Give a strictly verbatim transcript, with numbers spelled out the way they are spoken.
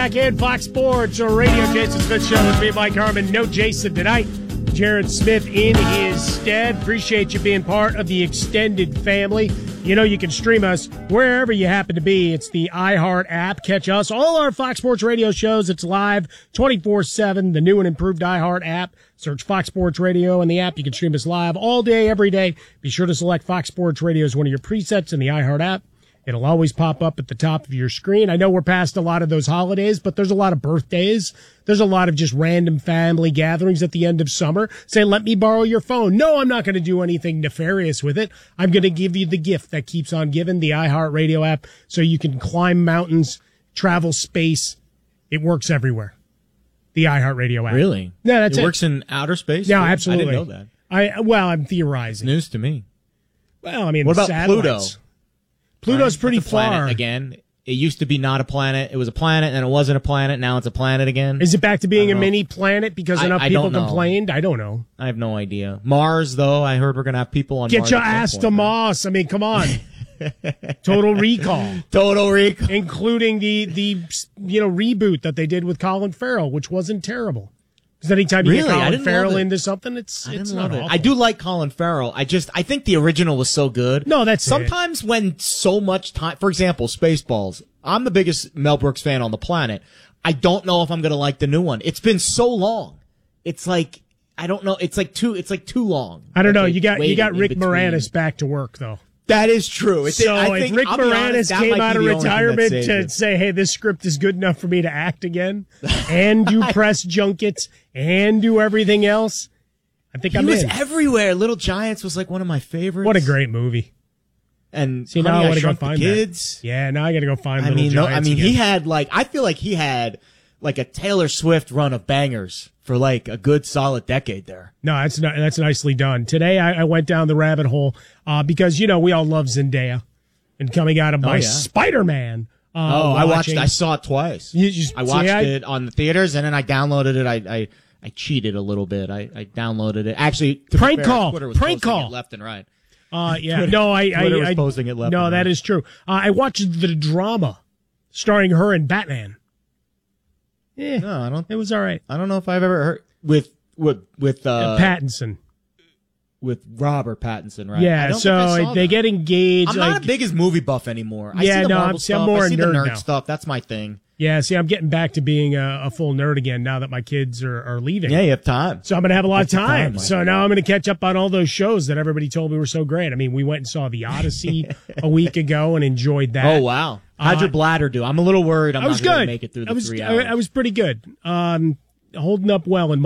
back in Fox Sports Radio. Jason Smith Show with me, Mike Harmon. No Jason tonight. Jared Smith in his stead. Appreciate you being part of the extended family. You know you can stream us wherever you happen to be. It's the iHeart app. Catch us. All our Fox Sports Radio shows. It's live twenty-four seven. The new and improved iHeart app. Search Fox Sports Radio in the app. You can stream us live all day, every day. Be sure to select Fox Sports Radio as one of your presets in the iHeart app. It'll always pop up at the top of your screen. I know we're past a lot of those holidays, but there's a lot of birthdays. There's a lot of just random family gatherings at the end of summer. Say, let me borrow your phone. No, I'm not going to do anything nefarious with it. I'm going to give you the gift that keeps on giving, the iHeartRadio app, so you can climb mountains, travel space. It works everywhere. The iHeartRadio app. Really? Yeah, that's it. It works in outer space? No, absolutely. I didn't know that. I Well, I'm theorizing. It's news to me. Well, I mean, what about satellites. Pluto? Pluto's right? pretty That's a planet far. Again, it used to be not a planet. It was a planet, and it wasn't a planet. Now it's a planet again. Is it back to being a know. mini planet because I- enough I people don't know. complained? I don't know. I have no idea. Mars, though, I heard we're going to have people on Get Mars. your at some ass point, to right? Mars. I mean, come on. Total Recall. Total Recall. Including the, the you know reboot that they did with Colin Farrell, which wasn't terrible. Because anytime you Really? get I Colin didn't Farrell love it. into something, it's I it's didn't not love it. awful. I do like Colin Farrell. I just, I think the original was so good. No, that's it. Sometimes when so much time, for example, Spaceballs, I'm the biggest Mel Brooks fan on the planet. I don't know if I'm going to like the new one. It's been so long. It's like, I don't know. It's like too, it's like too long. I don't Like know. they You got you waited got in Rick between. Moranis back to work though. That is true. It's, So I if think, Rick I'll be honest, Moranis that came might out be of the only thing that retirement saved to it. say, hey, this script is good enough for me to act again, and do press junkets, and do everything else, I think He I'm was in. everywhere. Little Giants was like one of my favorites. What a great movie. And See, now Honey, I I want to go Shrunk the find Kids. that. Yeah, now I got to go find I Little mean, no, Giants I mean, again. he had like, I feel like he had like a Taylor Swift run of bangers for like a good solid decade there. No, that's not, that's nicely done. Today I, I went down the rabbit hole uh, because, you know, we all love Zendaya. And coming out of my yeah. Spider-Man. Uh, Oh, I watched. watching- I saw it twice. You just- I watched see, I- it on the theaters, and then I downloaded it. I I, I cheated a little bit. I, I downloaded it. Actually, to be Prank fair, call. Twitter was Prank posting call. it left and right. Uh, yeah, no, I, I, Twitter was I posting it left No, and that right. is true. Uh, I watched the drama starring her and Batman. Yeah, No, I don't. it was all right. I don't know if I've ever heard with with with uh, Uh, Pattinson. with Robert Pattinson, right? I Yeah, don't think I so saw they that. get engaged. I'm like, not a biggest movie buff anymore. I Yeah, see the no, Marvel I'm- see, I'm stuff. more I a see the nerd nerd now. stuff. That's my thing. Yeah, see, I'm getting back to being a, a full nerd again now that my kids are, are leaving. Yeah, you have time. So I'm going to have a lot That's the of time. time, Mike. so now I'm going to catch up on all those shows that everybody told me were so great. I mean, we went and saw The Odyssey a week ago and enjoyed that. Oh wow, how'd Uh, your bladder do? I'm a little worried. I'm I was not going good. to make it through the I was, three I, hours. I was pretty good. Um, holding up well in my